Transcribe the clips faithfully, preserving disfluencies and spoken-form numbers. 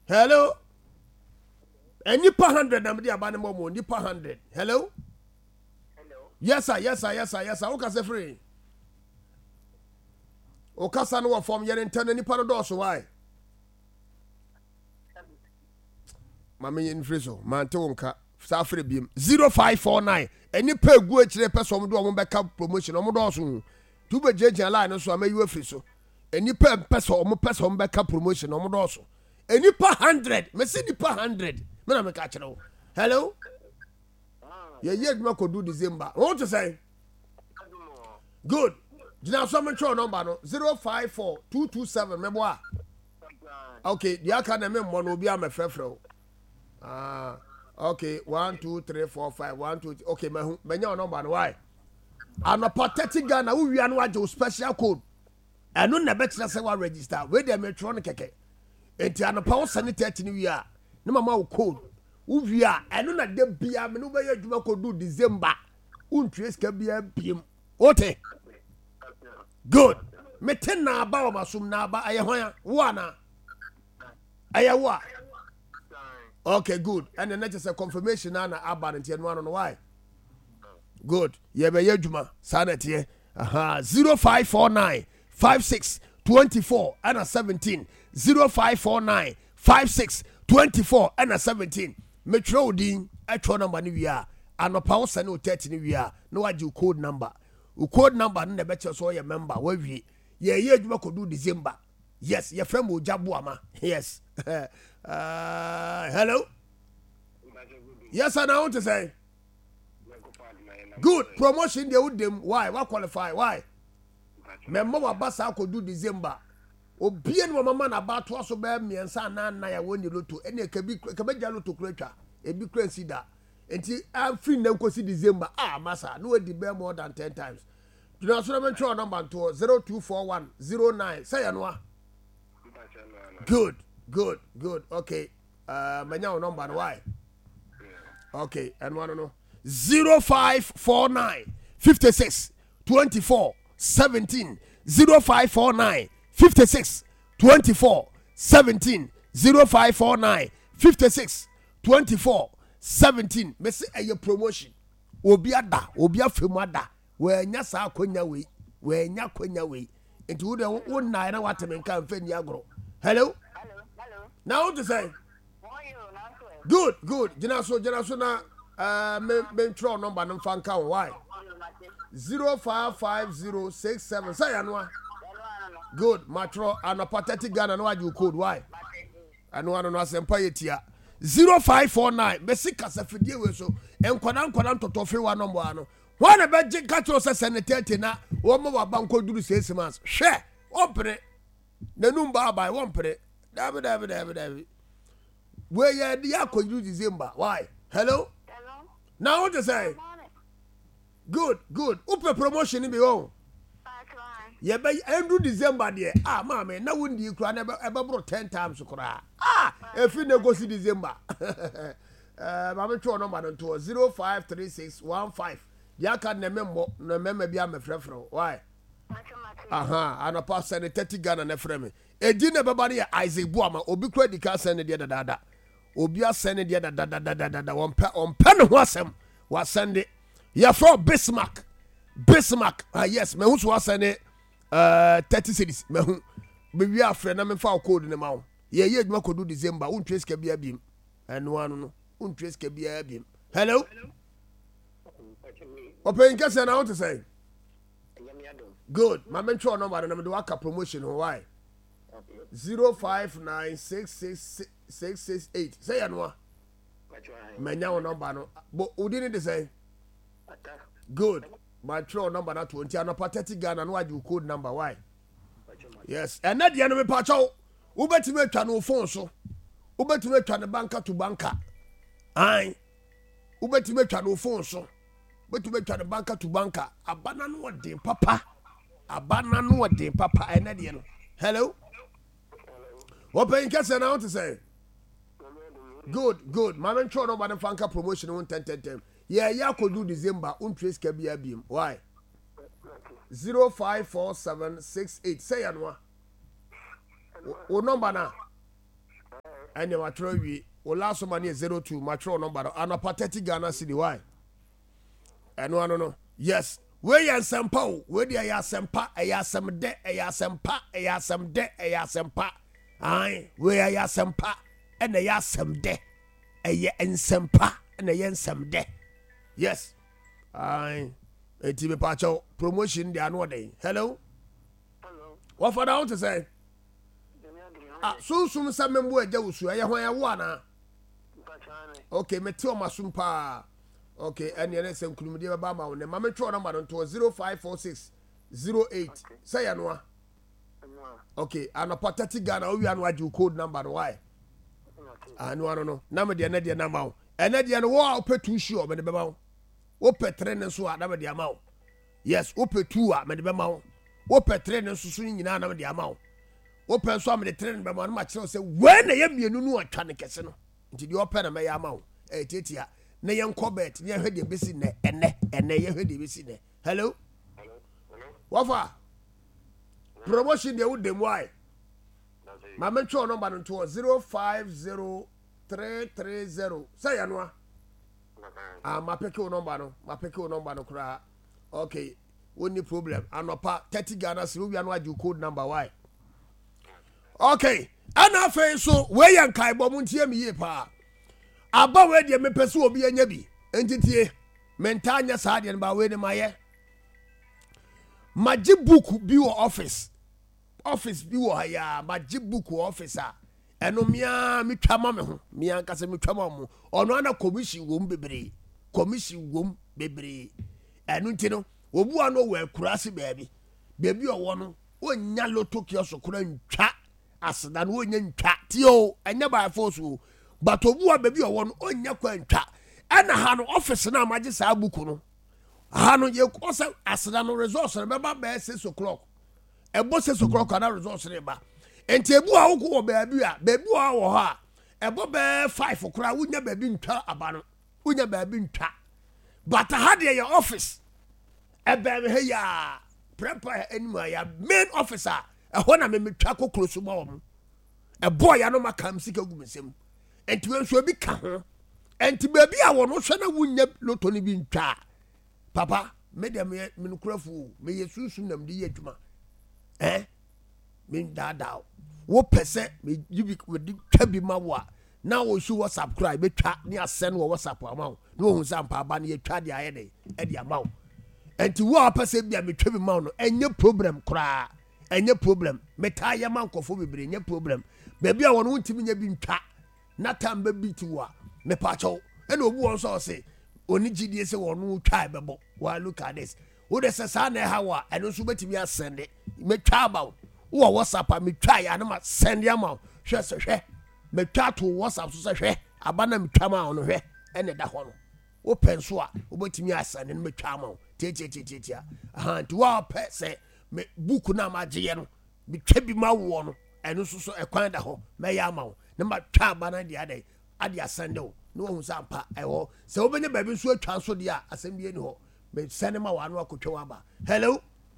Hello. And you per hundred na me dia ba ne mo ni per hundred. Hello. Hello. Yes sir, yes sir, yes sir, yes sir. O ka se free. O ka sa no form ye ntane ni pa no do so why? Mama yin free so. Man te wonka. Sa free biem. zero five four nine. Any pay gu e kire person do o mo beka promotion o mo do so. Tu be jeje line so am you free so. Any pay person o mo person beka promotion o mo do so. Any per one hundred. Me say ni per one hundred. Me na me ka kire wo. Hello. Yeah, yeah, you could do December. What to say? Good. Did so much number no zero five four two two seven. Meboa. Okay, the academy one will be a frefro. Ah, okay, one, two, three, four, five, one, two. Okay, me me number why? I'm a pathetic Ghana. We are no special code. And no never say what register. Where the electronic keke. Enti an power sanitary new year. No mama code. Uvia eno na de bia me no be adwuma ko do December untwe ska bia biem ote good me ten na aba o masum na aba aye hwan wa na aye wa okay good and the next a confirmation na na aba ntia no no why good ye be adwuma sanete aha zero five four nine five six two four and seventeen zero five four nine five six two four and seventeen Metro din etro number ni wia anopa wo sane o thirty ni wia no wage code number o code number no na be che so your member wa wie ye ye adwuma kodu December yes your friend Ojabo ama yes uh hello yes I want to say good promotion they would them why what qualify why member wa basa kodu December obie no mama na ba to so ba miensa na na ya woni loto ene ka bi ka ba loto kratwa e bi kransi da enti am free na nkosi December ah masa no di be more than ten times do na so na mention number to zero two four one zero nine say no good good good okay uh manya number why okay and one no zero five four nine fifty-six twenty-four seventeen zero five four nine fifty-six twenty-four seventeen zero five four nine fifty-six twenty-four seventeen me say a promotion obi ada obi afemu ada we nya sa akonya we we nya akonya we enti wo de wo na na wateme kan fa ni agro hello Hello. Hello. now what to say good good jina so jina so na uh me me throw number no fan kan why zero five five zero six seven say anwa good matro and pathetic Ghana no wage code why anu anu no asempa yetia zero five four nine mesika safidie we so enkwada enkwada ntotofe wa number ano wana be je kacho se sanitete na wo mo wa banko duru six months hwe opre nanum ba ba wompre dabi dabi dabi dabi we ye dia ko duru December why hello Hello. now what to say good good upe promotion be on ye be end December there ah mama na wundi kura na e be bro ten times kura ah if you go see December eh mama tro number no to zero five three six one five ya ka na membo na mema bia me frefro why aha ana pass send thirty Ghana na frame edi na be ba ne Isaac Buama obi kura di ka send dia dada obi a send dia dada dada dada won pe on pe ne ho asem wa send ya from Bismarck Bismarck ah yes me hu so send Uh, thirty cities me hu be wi afre na me fa code ne ma wo ye ye adwuma kodu December untwe ska bia biem eno anu no untwe ska bia biem hello open kase na want to say good my mentor number na me do aka promotion why zero five nine six six six six eight say anwa menya wo number no but udini de say good my true number na twenty and pathetic Ghana no adu code number why yes and na dia no me pacho wo betime atwa no phone so wo betime atwa ne banka to banka ai wo betime atwa no phone so betime atwa ne banka to banka abana no de papa abana no de papa and na dia no hello open kase na want to say good good my man true number na banka promotion one ten ten ten yeah, yeah, could do December. Untwe ska bia biem. Why? Zero five four seven six eight. Say anwa. O number na. ɛne matwerɛ wie wo last man is zero two matwerɛ number anapa thirty Ghana city why ɛno ano no yes we yɛ nsɛmpa o we de ɛyɛ asɛmpa ɛyɛ asɛm de ɛyɛ asɛmpa ɛyɛ asɛm de ɛyɛ asɛmpa ai we ɛyɛ asɛmpa ɛna ɛyɛ asɛm de ɛyɛ nsɛmpa ɛna ɛyɛ nsɛm de yes ai eti me pacho promotion de ano de hello Hello. what for down to say ah so sum sa membo agya wusu ɛyɛ hwan ɛwo ana okay me te o masum pa okay ɛne ɛne sɛ nkulumde bɛba ma wo ne ma me twa number no to zero five four six zero eight say ya no okay anapa thirty Ghana o wi anu agye code number no why anu anu no na me de na de na ma wo ɛne de no wo a opɛ two show me de bɛba wo wo pɛ tre ne so a na me de ama wo yes wo pɛ two a me de bɛma wo wo pɛ tre ne so so nyina na me de ama wo wo pɛ so a me de tre ne bɛma no ma kyerɛ sɛ we na yɛ mienu no atwa ne kɛse no nti de wo pɛ na me yɛ ama wo eh tetia na yɛ nkɔ bet ne yɛ hwɛ de besi ne ɛnɛ ɛnɛ yɛ hwɛ de besi ne hello Hello. Hello. wafa promotion de wo dem why ma me twa number no to zero five zero three three zero say ya no ah ma pick your number no ma pick your number no kra okay only problem anopa thirty Ghana so we are no aju code number why okay ana fe so we yan kai bom ntie me ye pa aba we de me pese obi anya bi entitie mentanya sa de ba we de maye maji book bi wo office office bi wo ya maji book officer eno mia metwa ma me ho mia nka se metwa ma mo ono ana commission wo mbebre commission wo mbebre eno ntino obu ano we kurase baabi baabi owo no onya loto kioso kura ntwa aseda no onya ntwa tio enya ba force but obu a baabi owo no onya kwa ntwa ana ha no office na maji sa buku no ha no ye ko se aseda no resource no beba ba six o'clock ebo six o'clock na resource ne ba enti ebu a wo ko baabi a baabi a wo ha ebo be five okra wonya baabi ntwa aba no wonya baabi ntwa but ha de your office ebe me he ya prepare anyway ya main officer ehọ na me metwa kokoro so ba wo ebo ya no makam sika gumesem enti we so bi ka ho enti baabi a wo no hwe na wonya loto ni bi ntwa papa me dem me nukrafu me yesusu nam de yadwuma eh me dada wo pese me yibi wedi twa bi ma wo na wo shi WhatsApp cry be twa ne asend wo WhatsApp amawo na wo hu sampa aba ne twa de aye de e de amawo enti wo apese bia me twa bi ma no enye problem kra enye problem me ta ye man kofo bebre enye problem ba bia wo no ntimi nya bi ntwa na tamba bi ti wo me pa cho e na obu won so se oni gidie se wo no twa bebo wa look at this wo de se sa na ha wa eno so betimi asende me twa ba wo WhatsApp me twa ya na ma send ya ma hwe se hwe me twa to WhatsApp so se hwe aba na me twa ma no hwe ene da ho no wo penso a wo betimi asende me twa ma tie tie tie tie aha nti wo pe se me book na ma gye no me twa bi ma wo no eno so so ekwan da ho me ya ma na ma twa aba na dia dai ade asende wo no hu sampa ewo se wo benye baabi so atwa so dia asem bi eni ho me send ma wa no akotwa wa ba hello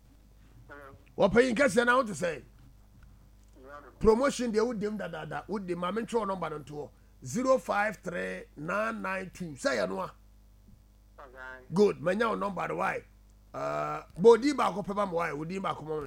wo pay nkase na what to say promotion de wo dem da da da wo dem ma me ntro number no to zero five three nine nine two say ya no a good manya o number why uh bodi ba ko peba mo why wo di ba ko mo me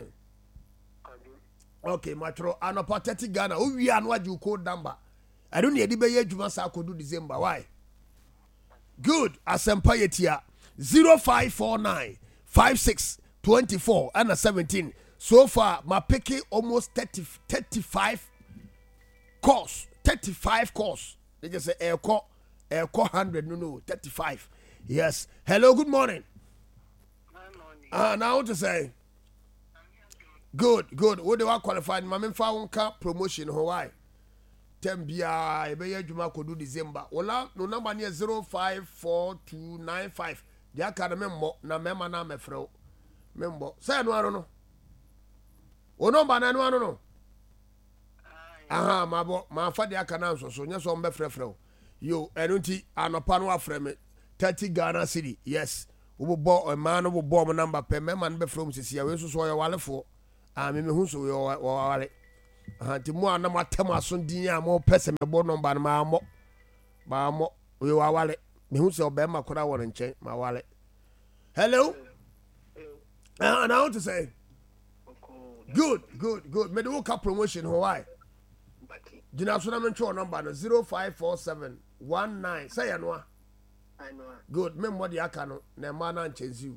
okay matro anopa thirty Ghana o wi anu aju code number I don't need to be a sa kodu December. Why? Good. Asempa yetia zero five four nine five six twenty four and a seventeen. So far, my picking almost thirty thirty five course. Thirty five course. They just say air co air co hundred. No no thirty five. Yes. Hello. Good morning. Ah, uh, now what to say? Good. Good. What do I qualify? My main found promotion. Why? Tembia ebe ye djuma kodu December wala no number near zero five four two nine five dia ka na membo na mema na mefrɛ membo say no aro no o number na no aro no aha mabo ma fa dia ka na nso so nya so mbe frɛfrɛ yo eno nti anopa no afrɛ me thirty Ghana city yes wo bo ma no bo mo number pe mema no be frɛ mu sisi ya we so so yo walefo ah me me hu so yo wale Auntie Moa na matema so din a mo pese me bo number no ma mo. Ba mo we wa wale. Me hu se obema kora wo nche ma wale. Hello? Uh, and I want to say good, good, good. Me do ka promotion Hawaii. Jina so na me ntwe number no zero five four seven one nine. Say ya no. I know. Good. Me mo di aka no na ma na ncheziu.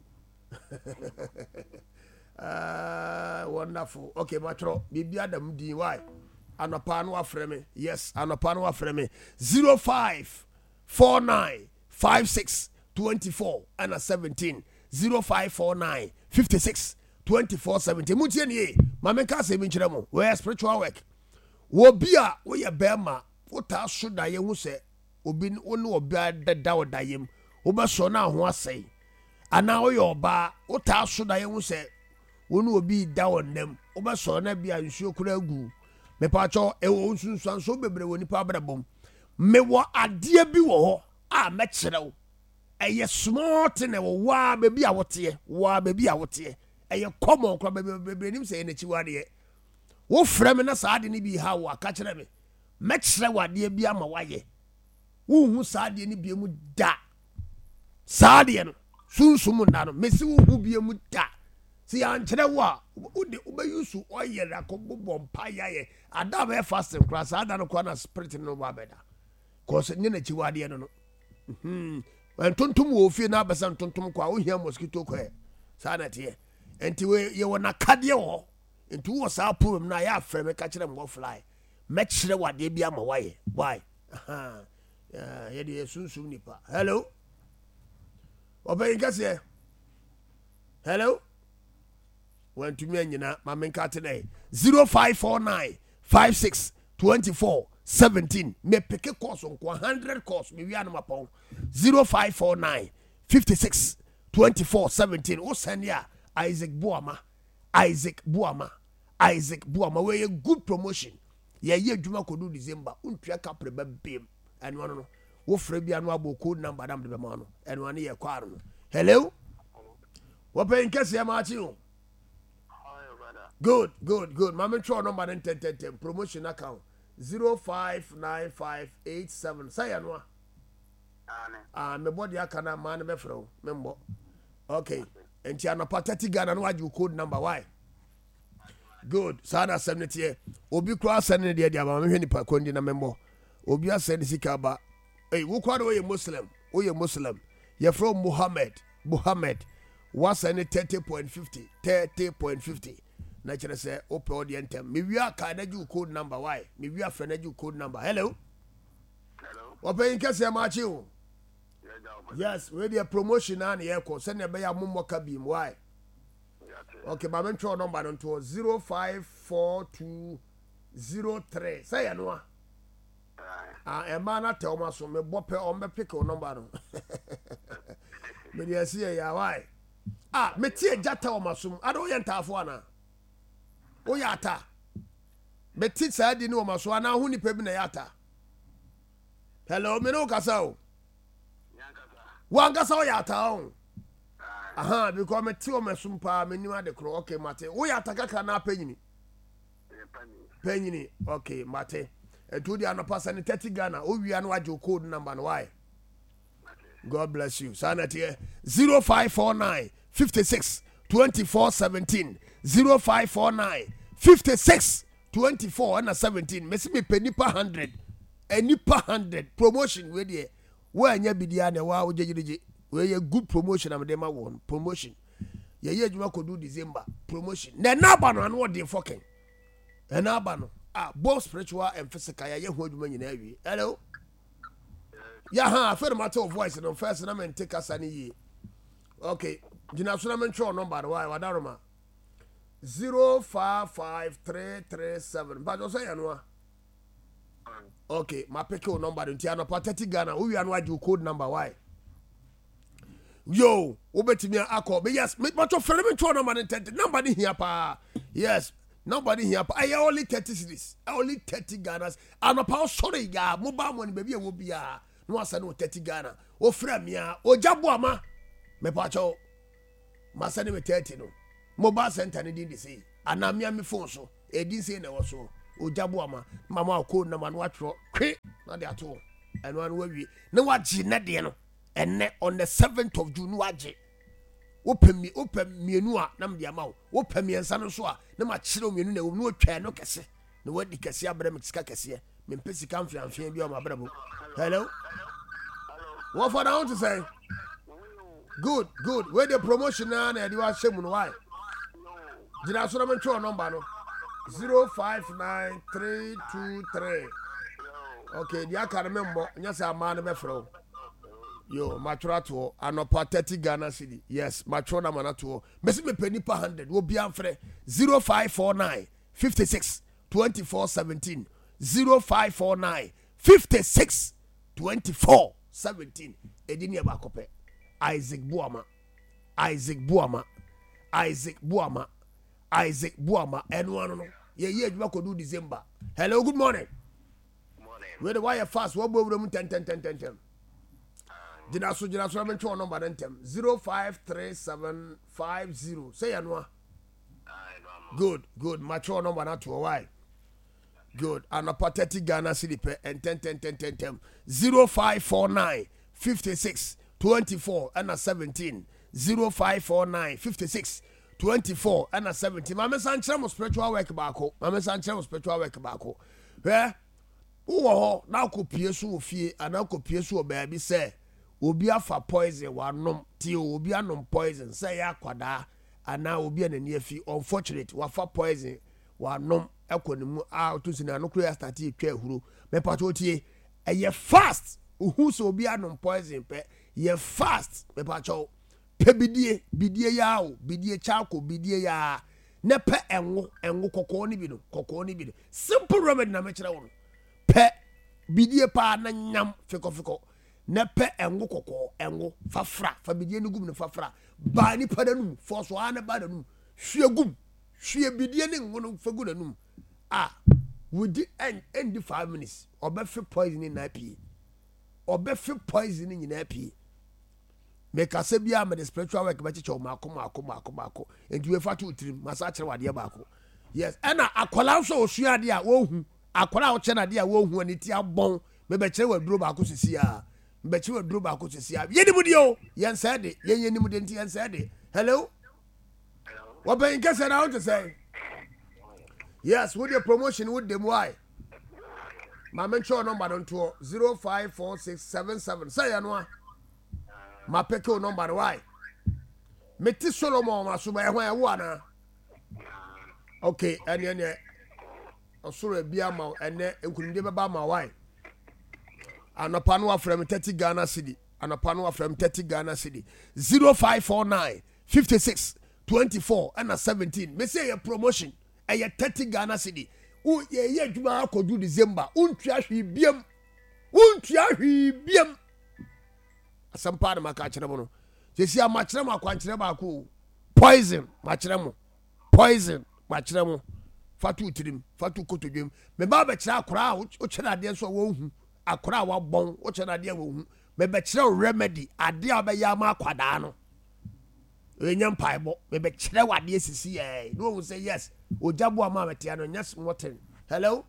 Uh, wonderful. Okay, matro. Bibi Adam din why? Anopa no afre me. Yes, anopa no afre me. zero five four nine five six two four and a seventeen. zero five four nine five six two four seventeen. Mutie ni ma me ka se bi nkyere mo. We spiritual work. Wo bia wo ye bema, wo ta so da ye hu se obi wo ne obi adada wo da yem. Wo be so na ho asai. Ana wo ye oba, wo ta so da ye hu se wonu obi da wonnam obeso na bia nsuo kura gu me pa cho e wo nsunsuan so bebre woni pa brabom me wo ade bi wo ho a me kirew eye smart na wo wa be bi a wote wa be bi a wote eye common kra be bebre nim se na chi wade wo frɛ me na saade ni bi ha wo aka kire me me kirew ade bi ama waye wo hu saade ni bi mu da saade no sunsum na no me si wo hu bi mu da si ankyere wa udi ubayusu oyera ko bobbo mpaya ye ada be fasting class ada no kwa na spirit no ba beda cause nyina chiwade no no mhm entontom wo fie na besa entontom kwa wo hia mosquito ko e sa na tie enti we ye wona kade wo enti wo sa problem na ya afre me ka kire mo fly me kire wade bi ama waye why aha ya ye de sunsun nipa hello obey gase hello when to me nyina ma menka today zero five four nine five six two four seventeen me peke course on one hundred course me wi anama pon zero five four nine five six two four seventeen o send ya Isaac Buama Isaac Buama Isaac Buama we good promotion ye ye adwuma kodu December untua kapre ba bem eno no wo fra bia no abo code number dam de be ma no eno ane ye kwaro no hello wo pe nkese ya ma chi o good, good, good. Mama throw number ten ten ten promotion account zero five nine five eight seven. Say anwa. Ah, me body akana man me fro. Membo. Okay. Enti anapa thirty Ghana no waju code number why? Good. Sada seventy. Obi kwa send ne dia ba me hwe nipa kondi na membo. Obi asend sika ba. Hey, wo kwa do ye Muslim. Wo ye Muslim. Ye from Muhammad. Muhammad. Was any thirty point fifty. thirty point fifty. Na chere se ope odientem me wi aka na ju code number why me wi afre na ju code number hello Hello. ope nkese ma chi o yes we dey promotion na na yeko se na be ya mommoka bi why okay ba me ntro number no to zero five four two zero three say ya no ah e ma na te o ma so me bope o me pick o number no me dey see ya why ah me tie jata o ma so ado ye ntafo ana o yata beti saadi ni o maso ana hu nipa bi na yata hello me no kasa o wan kasa o yata o aha because me ti o mesum pa me nima de kro okay mate o yata kaka na panyini panyini okay mate etu di anopa sani thirty Ghana o wi anu ajo code number no why God bless you sanate zero five four nine five six two four seventeen zero five four nine five six two four and seventeen mesi me penipa one hundred enipa one hundred promotion we dey we anya bidia na wa ojejeje we ye good promotion am dey ma won promotion ye ye adwuma kodu December promotion na na ba no no dey fucking na na ba no ah both spiritual and physical ye hu adwuma nyina awie hello ya ha afere matter of voice no first na men take asani yi okay jina so na men throw number why wadaroma zero five five three three seven but also ya no okay my pick your number nti anopa thirty Ghana we anu adu code number why yo obetimi akọ be yes me but ofere me throw number thirty number ni here pa yes nobody here pa I only thirty cities only thirty Ghanas anopa sorry ya mobile money baby e wo bia no asa no thirty Ghana o fra me a ojabo ama me pa cho masane me thirty no mobile center ni din dey say anamia me phone so e din say na wo so ojabu ama mama ko na ma no atro kwe na de ato eno anu awie na wagye na de no enne on the seventh of June wagye opemi opemienu a na mde ama wo opemiensa no so a na ma kire omienu na wo no atwa no kese na wadi kese abra mexika kese me mpesi kan fianfian bi o ma brabo. Hello. What for now to say? Good, good. Where the promotion na na you are shame no why? Did I so mention your number no? zero five nine three two three. Okay, the aka remember nya say man be fro. Yo, matura to anopa thirty Ghana cedi. Yes, matura na mana to. Mesi me peni per one hundred. Wo bia mfre zero five four nine five six two four one seven. zero five four nine five six two four one seven. Edini eba kope. Isaac Buama. Isaac Buama. Isaac Buama. Isaac Buama. Anyone no? Ye ye adwuma ko do December. Hello, good morning. Morning. Where the wire fast? What bo room ten ten ten ten ten. Jina so jina so mention number den tem zero five three seven five zero. Say anwa. Good, good. Mature number na to why? Good. And a pathetic Ghana cedi pe and ten ten ten ten ten zero five four nine five six two four and a seventeen zero five four nine five six two four and a seventeen. Mama Sanchez mo spiritual work bako. Mama Sanchez mo spiritual work bako. Where wo na ko pie so ofie ana ko pie so baabi say obi afa poison wanom ti obi anom poison say ya kwada ana obi anani afi unfortunate wafa poison wanom ekonimu a to sina no kro ya start twa ahuro me pato tie eye fast uhu so obi anom poison pe ye fast me pato pe bidie bidie ya o bidie chako bidie ya ne pe enwo enwo kokko ni bi no kokko ni bi no simple remedy na me kire wo pe bidie pa na nyam fiko fiko ne pe enwo kokko enwo fafra fa bidie ni gum ne fafra ba ni padanum fo so ana badanum hwe gum hwe bidie ni ngono fagu danum ah would end end five minutes obefi poison na pie obefi poison ni na pie make ase bia me the spiritual work be chicho mako mako mako mako enti we fa to trim masa kire wade bako yes ena akola so osua de a wo hu akola wo che na de a wo hu ani ti abon me be kire waduro bako sisi a me be kire waduro bako sisi a ye ni mu de o yen say de yen yen ni mu de enti yen say de hello Hello. what be in case na want to say yes with your promotion with them why my mention number don to zero five four six seven seven say ya no my peke number why meti Solomon masuba ehwan ewo ana okay ene ene osoro bia ma ene enkunde beba ma why anopa no afrem thirty Ghana cedi anopa no afrem thirty Ghana cedi zero five four nine five six two four and seventeen me say your promotion e ye thirty Ghana cedi u ye ye adwuma akodu December untua hwe biem untua hwe biem asampa na maka kire mo no sesi ama kire mo akwankire ba ko poison ma kire mo poison ma kire mo fatu tirim fatu kotodwem me ba ba kire akora o kire ade so wo hu akora wa bon o kire ade wo hu me ba kire remedy ade a ba ya ma akwada no enyam paibo me be kire wade sisi eh no wo say yes ojabu ama metia no nyas moten hello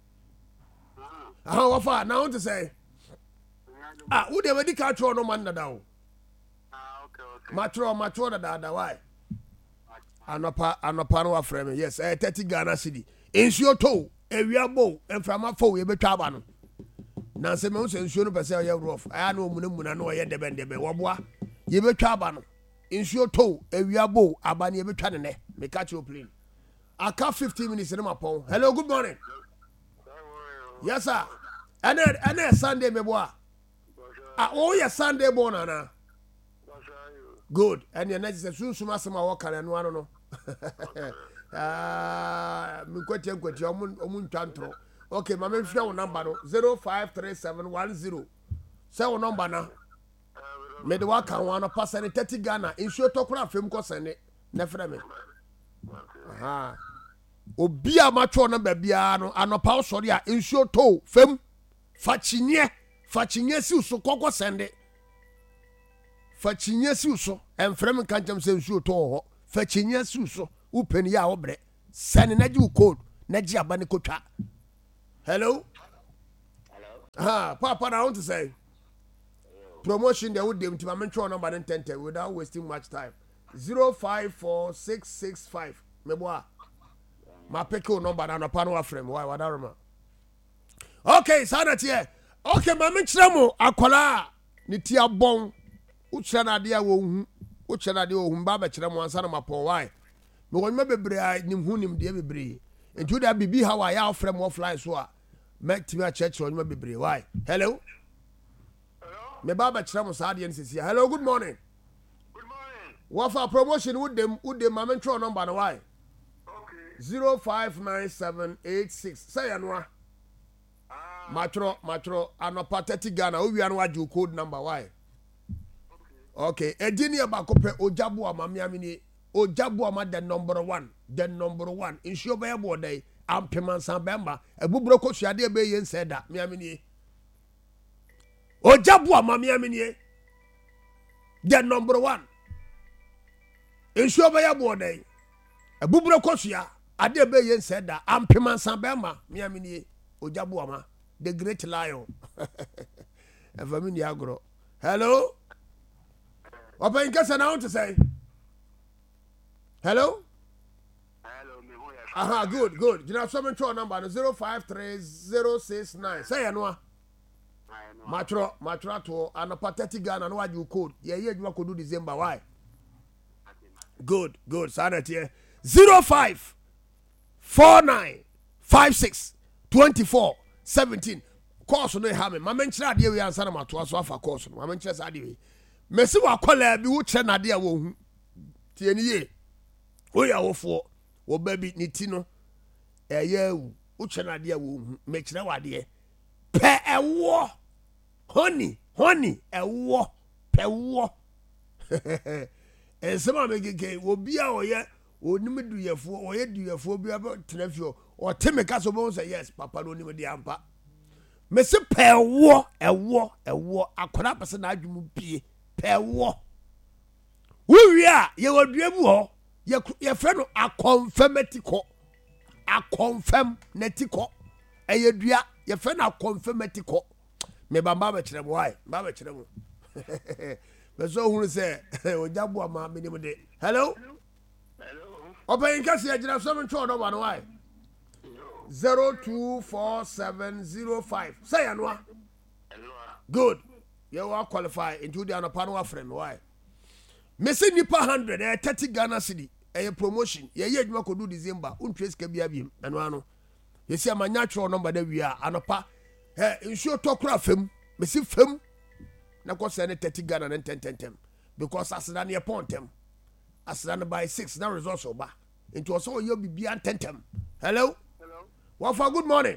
ah what for now to say ah who dey medical control no man da o Ah, okay, okay. matro matro da da why anopa anopa no afrem yes eh thirty Ghana cedi ensuo to ewiabo enframa fo ye betwa aba no na se me wo ensuo no pese ye rough aya na omunamuna na ye debe debe wo boa ye betwa aba no ensuo to ewiabo aba na ye betwa ne ne me catch your plane aka fifteen minutes in my phone. Hello, good morning. Yes, sir. And then, and then Sunday, me boy. Ah, oh, yeah, Sunday born, Anna. Good. And your next is soon, soon as my walk and one, no. Ah, me question, question, omun, omun tantro. Okay, my main phone number zero five three seven one zero. Say number now. Me the work and one pass any thirty Ghana. In short, talk around film cost and it. Never me. Aha. Obi a matcho na bia no anopa sori a ensuo to fam fachinye fachinye si so kokko sende fachinye si so enfrem kan jam se ensuo to ho fachinye si so upeni ya obre sene na ju code na gye aba ne kotwa. Hello. Hello. Ah, Papa, I want to say promotion they would them to my mentor number and ten ten without wasting much time. Zero five four six six five. Meboa. My peko number and a panel frame. Why what I remember? Okay, Sanat here. Okay, my mentramo akola ni tia bon. Ucha na dia wo ucha na dia wo humba be kire mo ansa na mapo why. Me won me bebre ni hu nim dia bebre. Entu da bibi how I ya frame offline so a make me a church on me bebre why. Hello. Me baba kire mo sa de nsisi. Hello, good morning. Good morning. What for promotion would them would them my mentor number na why? Okay. zero five nine seven eight six. Say anwa. Ah. Matro matro anopa thirty Ghana. O wi anwa ju code number why? Okay, edini abakope ojabu amami amini ojabu ama the number one, the number one. Insure be bodai ampeman san bemba ebubro ko suade be yen seda mi amini. Ojabu amami amini the number one. Insure be bodai ebubro ko sua ade be yen seda ampeman san bemba mi amini ojabu ama the great lion. Evamini agro. Hello. Open in case I want to say. Hello? Hello, me who ya? Aha, good, good. You know, someone throw a number zero five three zero six nine. Say, I know. I know. Matro, matro to an apathetic gun and what you code. Yeah, yeah, you could do December. Why? Good, good. Sanity. Yeah. zero five four nine five six twenty-four seventeen. Course no have me. My mention idea we answer my to us offer course. My mention idea. Mesi wa kola bi wo che na de wo hu tie ni ye wo ya wo fo wo ba bi ni ti no eye wu wo che na de wo hu me kire wa de pe ewo honey honey ewo pe wo ensema me gege wo bia wo ye onim du yefo wo ye du yefo bia ba tenafio o teme ka so bo say yes papa no nim de ampa mesi pe ewo ewo ewo akora pese na adwum pie pewo we are ye woduabu ho ye ye fre no aconfirmatiko aconfirm netiko eyedua ye fre no aconfirmatiko me bamba ba kire mo why ba ba kire mo be so hunu se ojabu ama me nim de. Hello. Hello. Open case ye jira so me twa no one why zero two four seven zero five. Say anwa. Hello. Good. You are qualified into the anapano friend. Why? Missing nipa hundred, a thirty Ghana city, a promotion. Ye ye you could do December, untrace kabiabim, and one. You see, my natural number that we are, anapa. Eh, insure talk craft him, Missy film. Na ko send thirty Ghana and ten ten ten. Because as than your point them. As than by six, now is also back. Into also you'll be beyond ten ten. Hello? Hello. What for good morning?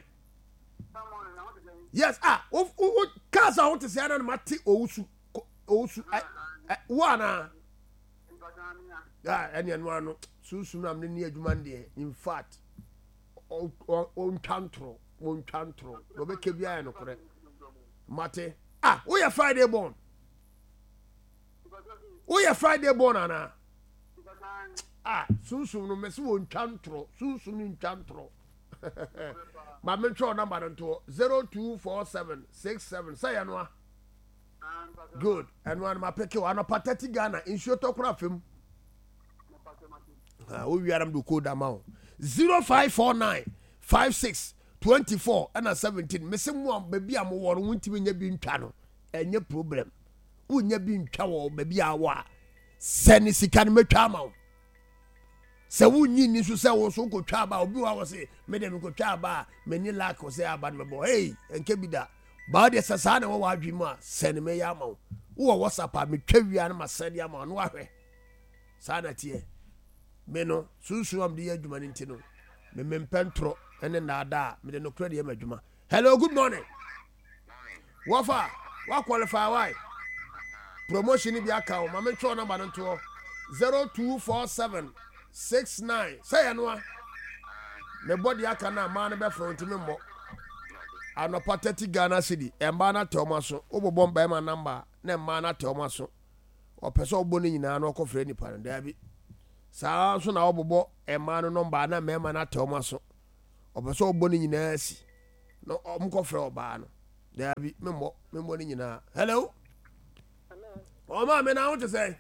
Yes, ah, o o cars I want to say I don't mati ousu ousu one ah any one no susu na me ni adwuma de in fact on tantro on tantro no be kebia no kore mate ah we are Friday born we are Friday born ana ah susu no me se on tantro susu ni tantro. My mentor number to zero two four seven six seven. Say anwa. Good. And one my peke one pathetic Ghana insure to craft him. Ah, we are do code amount zero five four nine five six twenty four and seventeen. Missing one baby am war won't be nya channel. Any problem. Unya bin chawo baby awa. Send sikan me chama. Se wunyi ni so se wo so ko twa ba obi wa wo se me dem ko twa ba me ni lack ko se aba no bo hey enke bi da ba de sasa na wo wa adwi mu a send me ya ma wo WhatsApp me twa wi an ma send ya ma no ahwe sa na tie me no susu am de adwuma ni ntino me me mpentro ene na ada me de no kra de ma adwuma. Hello, good morning. Wafa wa qualify why promotion bi aka o ma me twa number no to zero two four seven six nine. Say anwa. Me body aka na ma na be front me mo. Ano pateti Ghana city. E ma na te omo so. Obobom ba ma number na ma na te omo so. O pese obo ni nyina na okofre ni pa na da bi. Saa so na obobo e ma no number na me ma na te omo so. obeso obo ni nyina si no omko frɛ oba no da bi membo membo ni nyina hello o ma me na wo te say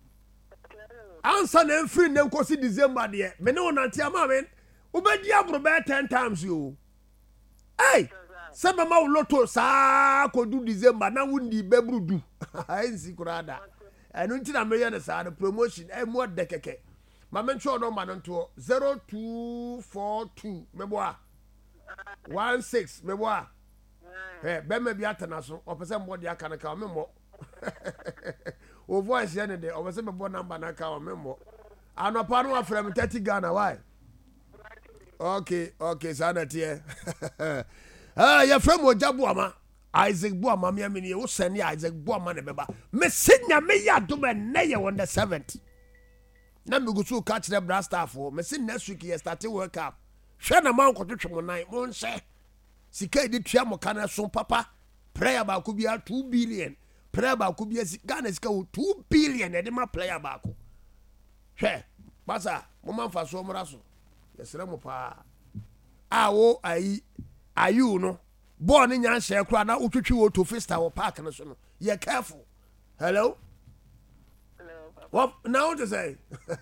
ansa na mfiri ne nkosi December de me ne wonante ama me ubedi abro be ten times yo hey sebe ma loto saa kodu December na wundi bebrudu ensi kurada enu nti na me ye ne saa promotion e mo de keke ma me ntwe no ma no nto zero two four two meboa one six meboa eh be me bi atana so opese mbo de aka na ka me mbo o voice ye ne de opese me bo number na ka o me mbo anopa no afrem thirty Ghana why okay okay sanate ah ya frem ojabu ama Isaac Buama me amini wo send Isaac Buama ne beba me senya me ya do me ne ye on the seventh na me go so catch the brass staff for me sin next week ye start work up hwe na man ko twetwe nine mo nse sika di tua mo kana so papa prayer ba ko bia two billion prayer ba ko bia Ghana sika two billion e de ma player ba ko hwe basa mo man fa so mra so yesere mo pa awo ayi ayu no born in yan share kra na utwitwi wo to festa wo park no so no ye careful hello hello what now what to say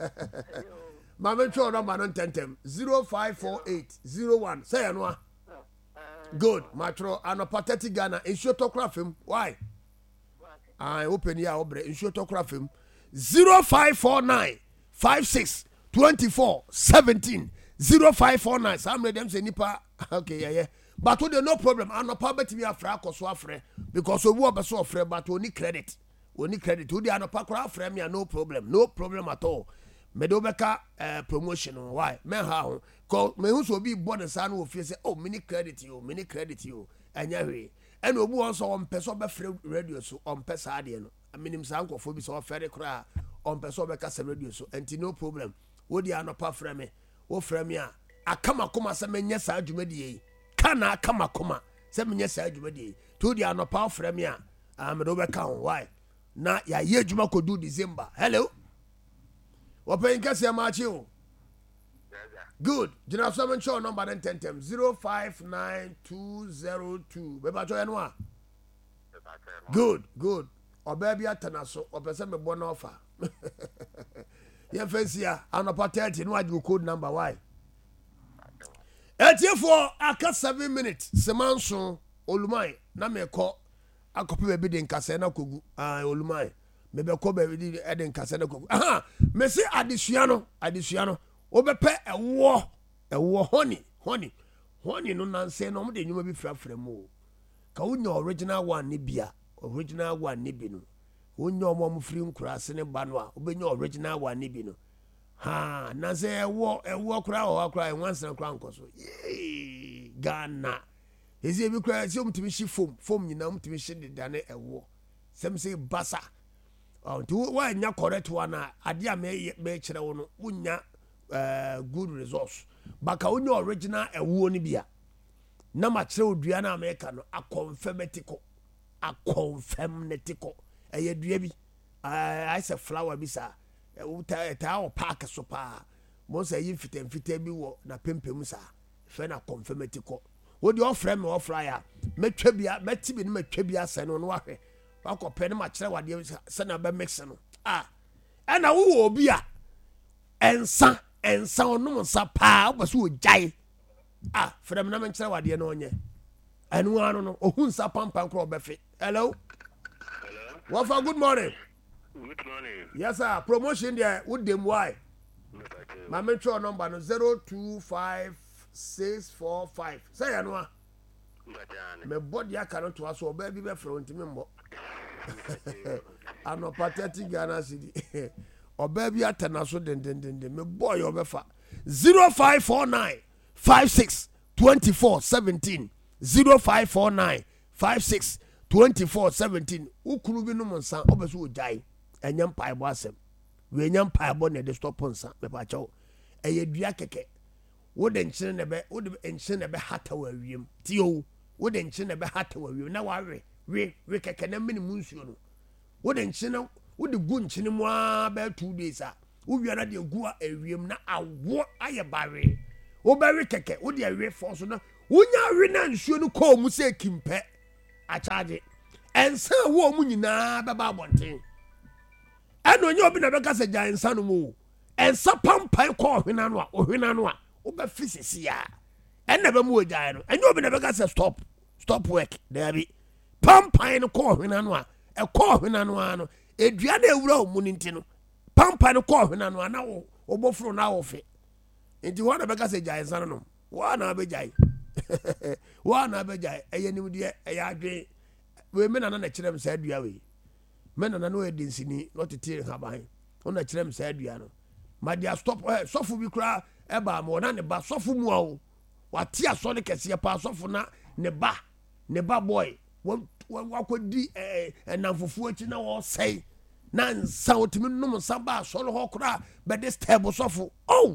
mama cho no man tentem zero five four eight zero one say no good matro anopathetic Ghana insure to kra fem why I open here obre insure to kra fem zero five four nine five six two four one seven zero five four nine some of them say nipa okay yeah yeah but we no problem anopa betimi afra akoso afre because obu obeso afre but we need credit we need credit we dey anopa kra afre me no problem no problem at all me do beka uh, promotion why me ha ho cause me hu so bi born sa no ofie say oh mini credit you mini credit you anya hwe and obu won so on person be free radio so on person ade no aminim sa nkofo bi so ofere kra on person be ka radio so anti no problem we dey anopa frɛ me wo frɛ me a akama koma se menye sa adwumadie kana akama koma se menye sa adwumadie to di anopa frɛ me a am do be ka why na ya ye adwuma ko do December hello open kase ma chi o good jina so men show number ten ten zero five nine two zero two be ba cho eno a good good oba bia tana so opese me bo na offer ye fancy a anopa thirty no adu code number why eighty four aka seven minutes semanso olumai na me ko akope be de nkase na kogu ah olumai me be ko be de de nkase na kogu aha me se adesua no adesua no obepe ewo ewo honey honey honey no nanse no mo de nyuma bi frafra mu ka wonya original one ne bia original one ne bi no wonya omo mo free nkura ase ne ba no a obenya original one ne bi no ha na se ewo ewo kura o kura once na kura nkoso yee Ghana ezi ebi kura se omtimi shi foam foam nyina omtimi shi de dane ewo sem se basa oh ti wa nya correct one a ade a me me kire wo no wonya uh, good results baka wonya original ewo ni bia na ma kire odua na America no a confirmatico a confirmatico eye dua bi I say flower bi sa uta ta o park so pa mo say yin fitem fitem bi wo na pempem sa fe na confirmatico wo di offer me offer ya metwa bia meti bi ne metwa bia se no no ahwe akopɛ ne ma kyerɛ wade se na be mix no ah ɛna wo wo bi a ensa ensa onum nsa pa wo so ojai ah frem na me kyerɛ wade no onye anu anu no ohun nsa pampan kro obefe hello hello wafa good morning good morning yes sir promotion there with them why my metro number no zero two five six four five say ya no a me body aka no to aso oba bi be front me mbo ano pathetic Ghana city oba bi atana so den den den me boy obefa zero five four nine five six two four one seven zero five four nine five six two four one seven ukuru bi no monsa obeso ojai enyam paibo asem we enyam paibo ne de stop onsa me pa chawo eye dua keke wo de nkyene ne be wo de nkyene ne be hata wa wiem ti o wo de nkyene ne be hata wa wiem na wa we we we keke na mini munsuo no wo de nkyene wo de gu nkyene mu a be two days a wo wi na de gu a wiem na awo aye bare wo be we keke wo de awe fo so no wonya we na nsuo no ko mu se kimpe a charge ensa wo mu nyina be ba bonten eno onye obi na be ka se gya ensa no mu ensa pampai ko hwena no a ohwena no a wo be fisisi a ena be mu ogya no enye obi na be ka se stop stop work there be pampai no ko hwena no a e ko hwena no a no edua na ewura o mu ninti no pampai no ko hwena no a na wo obofro na wo fe enti wo na be ka se gya ensa no wo na be gya wo na be gya eye nim de eye adwe we me na na kyerem sa adua we me na na no edinsini no tete haban wo na kyerem sa adua no ma dia stop eh sofo bi kura e ba mo na ne ba sofo mu a wate aso ne kese pa sofo na ne ba ne ba boy wo wakodi eh enamfofo achi na wo sei na nsa otimi num nsa ba so lo hokura be this table sofo oh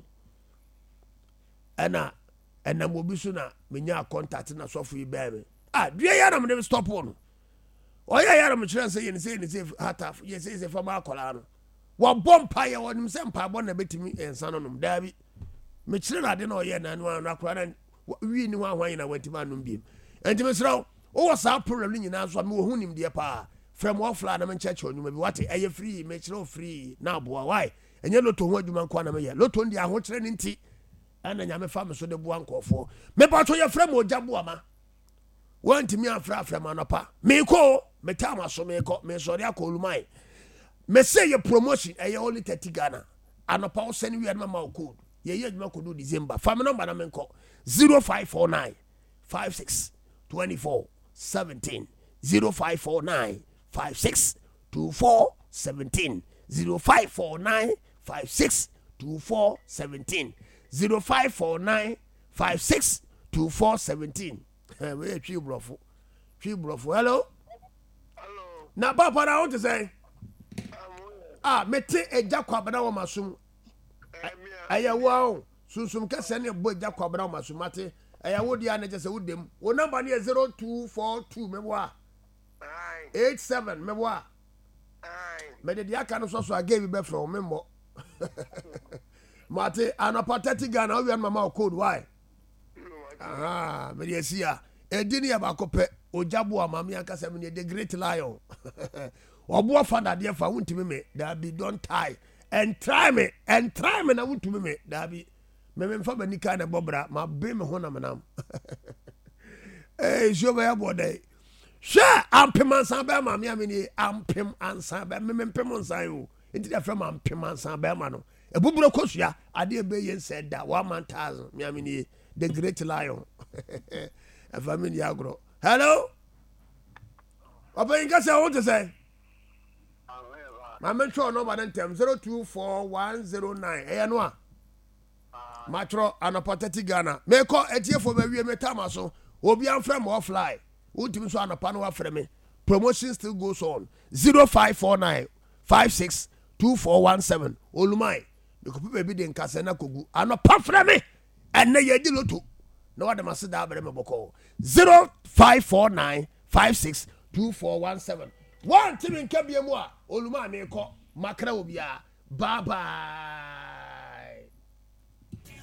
ana ana mo bi so na menya contact na sofo yi ba me ah dua ya na me stop no oya ya na me kire say ye ne say ne say hataf ye say say fama akola no wo bompa ye wonim say mpa bo na betimi ensa no nom da bi me kire na de na oye na no na akora na wi ni ho ahwan na wantima no biem enti me sraw o was a problem ni nyina so me wo hunim de pa from offline na me cheche onuma bi wate eye free me kire free na boa why enye loto ho adwuma nko na me ye loto ndi aho kire ni nti ana nya me fa me so de boa nkofo me pa to ye frem oja boa ma wanti mi afra afra ma no pa me ko me tama so me ko me sori akolumai me say ye promotion eye only thirty Ghana anopa o send we na ma code ye ye adwuma kodo December fa me number na me ko zero five four nine five six two four one seven zero five four nine five six two four one seven zero five four nine five six two four one seven zero five four nine five six two four one seven. We three brofo. Three brofo. Hello? Hello. Na papa na want to say? I'm Ah, mete eja kwabana wo masum. Emia. Aya wo sunsum kese ne bo eja kwabana wo masum ate. Aya wo dia na jese wo dem. Wo number ne zero two four two mebo a Nine. eight seven mebo a. Nine. Me de dia kan so so again be from membo. Mate anapa thirty Ghana we mama code why? Ah, me dey see ya. Edini ya bakope ojabu amami anka se me the great lion. Obo father dey fa wuntimi me that be don't tie and try me and try me na wuntimi me that be me me fa bani ka na bobra ma be me ho na menam. Eh show ya bodai. Sha ampem ansan be ma me amini ampem ansan be me me mpem ansan o. Enti da fra ma ampem ansan be ma no. Ebuburo kosua ade be yen said that one thousand me amini the great lion. A family agro. Hello? Open in case I want to say. My mentor number then tem zero two four one zero nine. Eh no. Matro anapathetic Ghana. Me call etie for me me tamaso. Obi am frame or fly. Ultimate so anapano wa frame me. Promotion still goes on. zero five four nine five six two four one seven. Olumai. The people be den kase na kogu. Anapa frame me. And na ye di loto. No what must da bre me boko. zero five four nine five six two four one seven. One team in Kabiamwa. Oluma me ko makra obia. Bye bye.